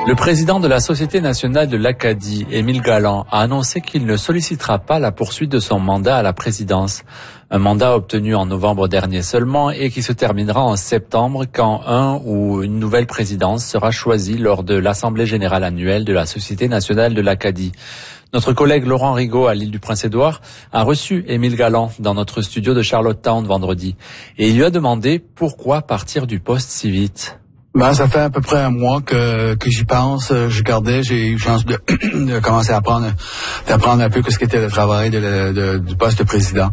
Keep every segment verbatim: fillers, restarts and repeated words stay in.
Le président de la Société nationale de l'Acadie, Émile Galland, a annoncé qu'il ne sollicitera pas la poursuite de son mandat à la présidence. Un mandat obtenu en novembre dernier seulement et qui se terminera en septembre quand un ou une nouvelle présidence sera choisie lors de l'Assemblée générale annuelle de la Société nationale de l'Acadie. Notre collègue Laurent Rigaud à l'île du Prince-Édouard a reçu Émile Galland dans notre studio de Charlottetown vendredi et il lui a demandé pourquoi partir du poste si vite. Ben, ça fait à peu près un mois que, que j'y pense. Je gardais, j'ai eu chance de, de commencer à apprendre, d'apprendre un peu ce qu'était le travail de, de, de, du poste de président.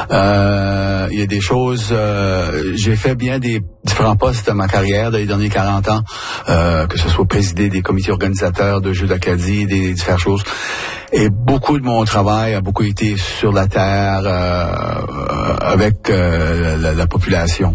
Euh, il y a des choses, euh, j'ai fait bien des différents postes dans ma carrière dans les derniers quarante ans, euh, que ce soit présider des comités organisateurs de Jeux d'Acadie, des différentes choses. Et beaucoup de mon travail a beaucoup été sur la terre, euh, avec euh, la, la population.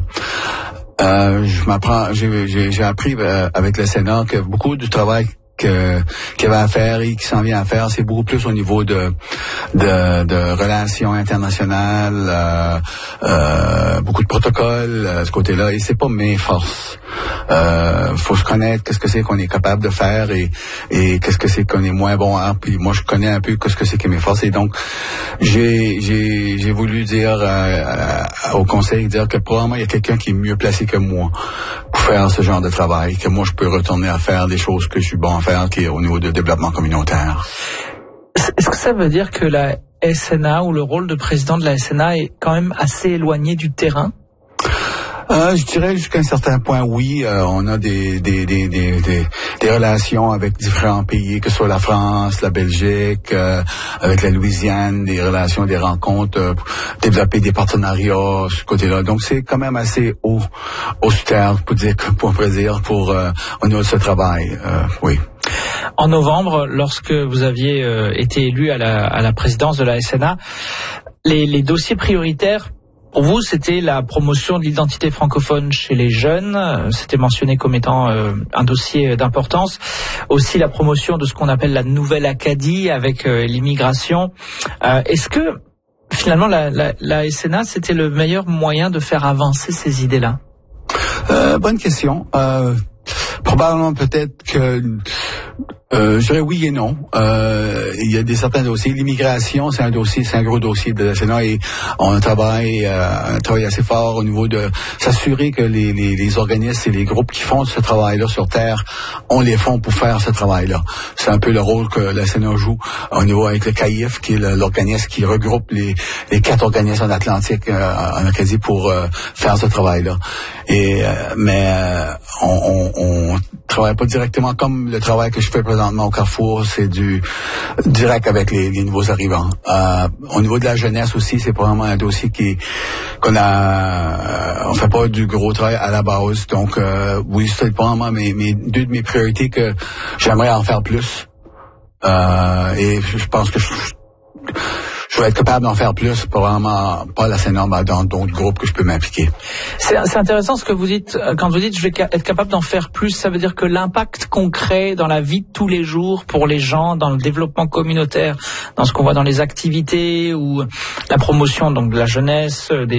Euh, je m'apprends, j'ai, j'ai, j'ai appris euh, avec le Sénat que beaucoup du travail que qu'il y avait à faire et qui s'en vient à faire, c'est beaucoup plus au niveau de de, de relations internationales, euh, euh, beaucoup de protocoles à ce côté-là, et c'est pas mes forces. Euh, faut se connaître qu'est-ce que c'est qu'on est capable de faire et et qu'est-ce que c'est qu'on est moins bon à. Puis moi, je connais un peu qu'est-ce que c'est que mes forces, et donc j'ai j'ai j'ai voulu dire euh, au conseil dire que probablement il y a quelqu'un qui est mieux placé que moi pour faire ce genre de travail, que moi je peux retourner à faire des choses que je suis bon à faire, qui est au niveau de développement communautaire. Est-ce que ça veut dire que la S N A ou le rôle de président de la S N A est quand même assez éloigné du terrain? Euh, je dirais jusqu'à un certain point, oui. Euh, on a des des, des des des des relations avec différents pays, que ce soit la France, la Belgique, euh, avec la Louisiane, des relations, des rencontres, euh, développer des partenariats ce côté-là. Donc c'est quand même assez haut, haut sur terre, pour dire, pour dire, pour euh, au niveau de ce travail. Euh, oui. En novembre, lorsque vous aviez euh, été élu à la à la présidence de la S N A, les les dossiers prioritaires pour vous, c'était la promotion de l'identité francophone chez les jeunes. C'était mentionné comme étant euh, un dossier d'importance. Aussi la promotion de ce qu'on appelle la nouvelle Acadie avec euh, l'immigration. Euh, est-ce que finalement la, la, la S N A, c'était le meilleur moyen de faire avancer ces idées-là? Euh, bonne question. Euh, probablement peut-être que... Euh, je dirais oui et non. Euh, il y a des certains dossiers. L'immigration, c'est un dossier, c'est un gros dossier de la S N A, et on travaille, euh, un travail assez fort au niveau de s'assurer que les, les, les organismes et les groupes qui font ce travail-là sur terre, on les fonds pour faire ce travail-là. C'est un peu le rôle que la S N A joue au niveau avec le C A I F, qui est le, l'organisme qui regroupe les, les quatre organismes en Atlantique, euh, en Acadie, pour euh, faire ce travail-là. Et euh, mais euh, on, on, on travaille pas directement comme le travail que je fais présentement au Carrefour, c'est du direct avec les, les nouveaux arrivants. Euh, au niveau de la jeunesse aussi, c'est probablement un dossier qui qu'on a, euh, on fait pas du gros travail à la base. Donc euh, oui, c'est probablement mes, mes deux de mes priorités que j'aimerais en faire plus. Euh, et je pense que je, je vais être capable d'en faire plus, probablement pas la S N A, mais dans d'autres groupes que je peux m'impliquer. C'est, c'est intéressant ce que vous dites. Quand vous dites je vais être capable d'en faire plus, ça veut dire que l'impact concret dans la vie de tous les jours pour les gens, dans le développement communautaire, dans ce qu'on voit dans les activités ou la promotion donc de la jeunesse, des